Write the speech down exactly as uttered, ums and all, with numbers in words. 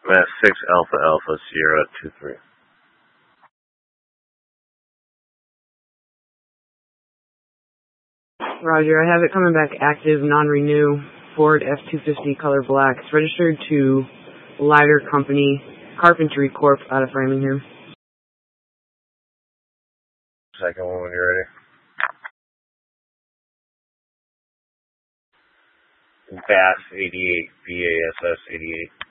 I'm at six Alpha Alpha Sierra two three. Roger, I have it coming back active, non-renew, Ford F two fifty color black. It's registered to Lighter Company, Carpentry Corp out of Framingham. Second one when you're ready. Bass eighty-eight, B A S S eighty-eight.